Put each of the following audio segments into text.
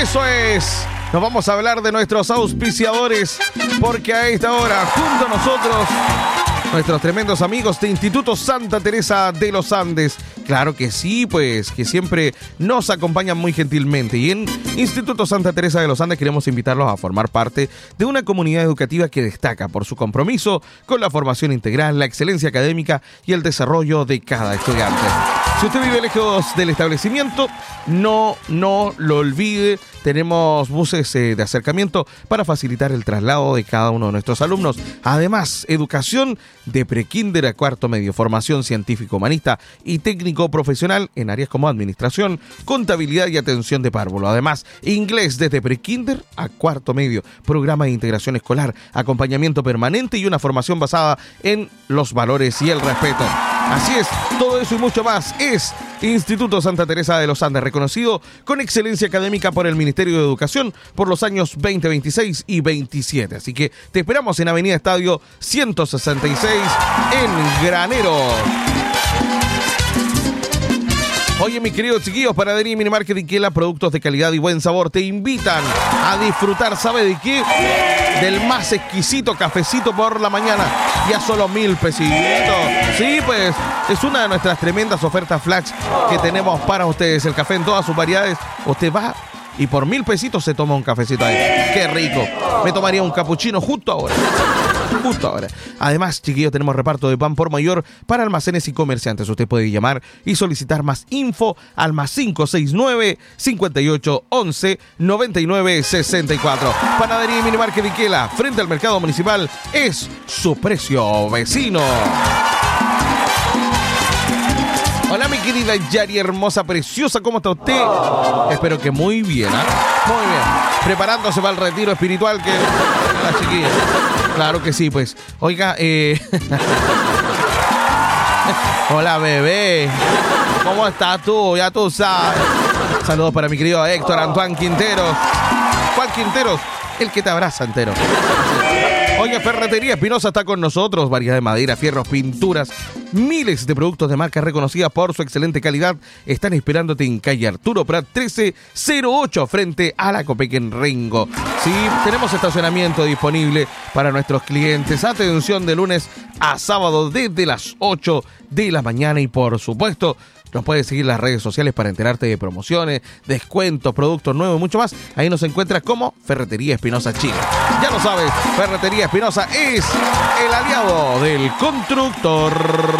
Eso es. Nos vamos a hablar de nuestros auspiciadores, porque a esta hora, junto a nosotros, nuestros tremendos amigos de Instituto Santa Teresa de los Andes. Claro que sí, pues, que siempre nos acompañan muy gentilmente. Y en Instituto Santa Teresa de los Andes queremos invitarlos a formar parte de una comunidad educativa que destaca por su compromiso con la formación integral, la excelencia académica y el desarrollo de cada estudiante. Si usted vive lejos del establecimiento, no lo olvide. Tenemos buses de acercamiento para facilitar el traslado de cada uno de nuestros alumnos. Además, educación de prekinder a cuarto medio, formación científico-humanista y técnico profesional en áreas como administración, contabilidad y atención de párvulo. Además, inglés desde prekinder a cuarto medio, programa de integración escolar, acompañamiento permanente y una formación basada en los valores y el respeto. Así es, todo eso y mucho más es Instituto Santa Teresa de los Andes, reconocido con excelencia académica por el Ministerio de Educación por los años 2026 y 27. Así que te esperamos en Avenida Estadio 166 en Granero. Oye, mis queridos chiquillos, Panadería y Minimarket Diquela, productos de calidad y buen sabor, te invitan a disfrutar, ¿sabe de qué? Del más exquisito cafecito por la mañana, y a solo 1,000 pesitos. Sí, pues, es una de nuestras tremendas ofertas flash que tenemos para ustedes. El café en todas sus variedades. Usted va y por 1,000 pesitos se toma un cafecito ahí. ¡Qué rico! Me tomaría un capuchino justo ahora. Además, chiquillos, tenemos reparto de pan por mayor para almacenes y comerciantes. Usted puede llamar y solicitar más info al más 569-5811-9964. Panadería y Minimarket Diquela, frente al mercado municipal, es su precio vecino. Hola, mi querida Yari, hermosa, preciosa, ¿cómo está usted? Espero que muy bien, ¿eh? Muy bien. Preparándose para el retiro espiritual que la chiquilla. Claro que sí, pues. Oiga, hola, bebé. ¿Cómo estás tú? Ya tú sabes. Saludos para mi querido Héctor Antoine Quinteros. ¿Cuál Quinteros? El que te abraza entero. Oye, Ferretería Espinosa está con nosotros. Variedad de madera, fierros, pinturas, miles de productos de marca reconocida por su excelente calidad. Están esperándote en calle Arturo Prat 1308 frente a la Copec en Rengo. Sí, tenemos estacionamiento disponible para nuestros clientes. Atención de lunes a sábado desde las 8 de la mañana. Y por supuesto, nos puedes seguir en las redes sociales para enterarte de promociones, descuentos, productos nuevos y mucho más. Ahí nos encuentras como Ferretería Espinosa Chile. Ya lo sabes, Ferretería Espinosa es el aliado del constructor.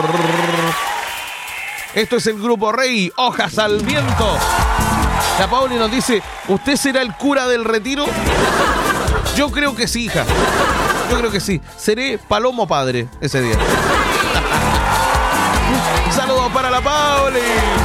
Esto es el Grupo Rey, Hojas al Viento. La Pauli nos dice, ¿usted será el cura del retiro? Yo creo que sí, hija. Yo creo que sí. Seré Palomo Padre ese día. Saludos para la Pauli.